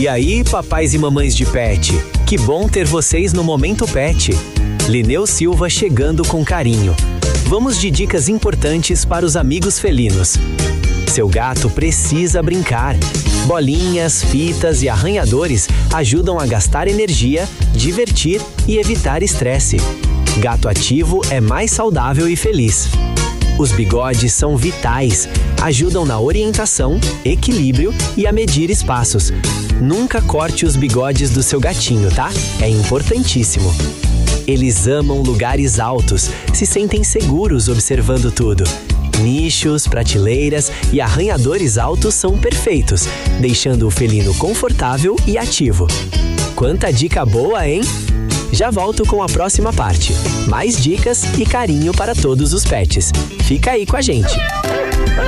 E aí, papais e mamães de pet, que bom ter vocês no Momento Pet. Lineu Silva chegando com carinho. Vamos de dicas importantes para os amigos felinos. Seu gato precisa brincar. Bolinhas, fitas e arranhadores ajudam a gastar energia, divertir e evitar estresse. Gato ativo é mais saudável e feliz. Os bigodes são vitais, ajudam na orientação, equilíbrio e a medir espaços. Nunca corte os bigodes do seu gatinho, tá? É importantíssimo. Eles amam lugares altos, se sentem seguros observando tudo. Nichos, prateleiras e arranhadores altos são perfeitos, deixando o felino confortável e ativo. Quanta dica boa, hein? Já volto com a próxima parte. Mais dicas e carinho para todos os pets. Fica aí com a gente!